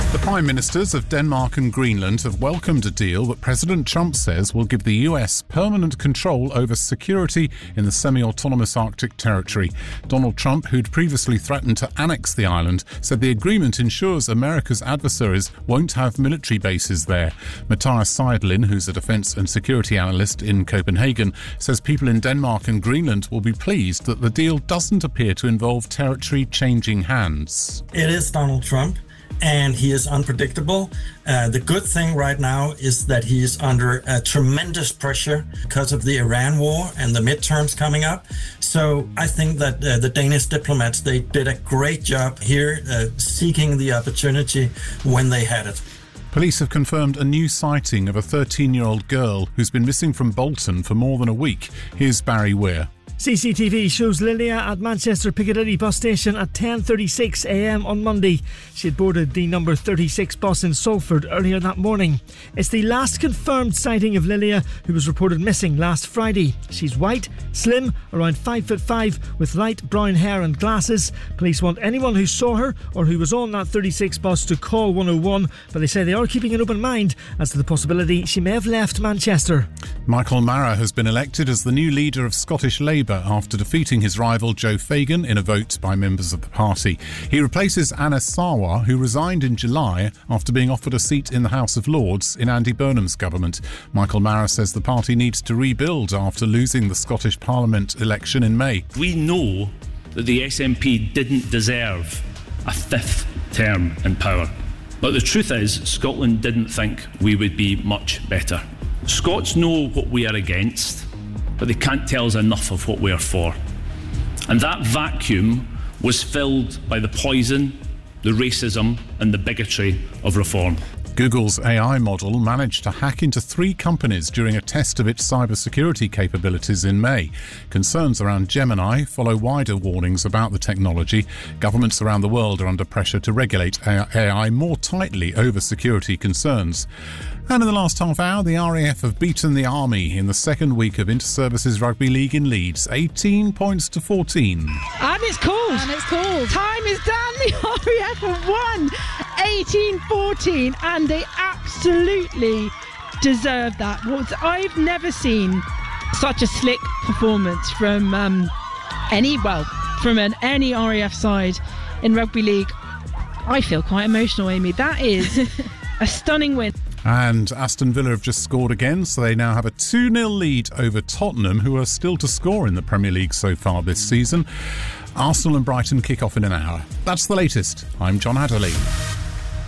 The Prime Ministers of Denmark and Greenland have welcomed a deal that President Trump says will give the US permanent control over security in the semi-autonomous Arctic territory. Donald Trump, who'd previously threatened to annex the island, said the agreement ensures America's adversaries won't have military bases there. Matthias Seidlin, who's a defence and security analyst in Copenhagen, says people in Denmark and Greenland will be pleased that the deal doesn't appear to involve territory changing hands. It is Donald Trump, and he is unpredictable. The good thing right now is that he is under tremendous pressure because of the Iran war and the midterms coming up. So I think that the Danish diplomats, they did a great job here seeking the opportunity when they had it. Police have confirmed a new sighting of a 13-year-old girl who's been missing from Bolton for more than a week. Here's Barry Weir. CCTV shows Lilia at Manchester Piccadilly bus station at 10:36am on Monday. She had boarded the number 36 bus in Salford earlier that morning. It's the last confirmed sighting of Lilia, who was reported missing last Friday. She's white, slim, around 5'5", with light brown hair and glasses. Police want anyone who saw her or who was on that 36 bus to call 101, but they say they are keeping an open mind as to the possibility she may have left Manchester. Michael Marra has been elected as the new leader of Scottish Labour after defeating his rival Joe Fagan in a vote by members of the party. He replaces Anas Sarwar, who resigned in July after being offered a seat in the House of Lords in Andy Burnham's government. Michael Marra says the party needs to rebuild after losing the Scottish Parliament election in May. We know that the SNP didn't deserve a fifth term in power. But the truth is, Scotland didn't think we would be much better. Scots know what we are against, but they can't tell us enough of what we are for. And that vacuum was filled by the poison, the racism and the bigotry of reform. Google's AI model managed to hack into 3 companies during a test of its cybersecurity capabilities in May. Concerns around Gemini follow wider warnings about the technology. Governments around the world are under pressure to regulate AI more tightly over security concerns. And in the last half hour, the RAF have beaten the Army in the second week of Inter-Services Rugby League in Leeds, 18 points to 14. And it's called. Time is done. The RAF have won 18-14, and they absolutely deserve that. I've never seen such a slick performance from any RAF side in Rugby League. I feel quite emotional, Amy. That is a stunning win. And Aston Villa have just scored again, so they now have a 2-0 lead over Tottenham, who are still to score in the Premier League so far this season. Arsenal and Brighton kick off in an hour. That's the latest. I'm John Adderley.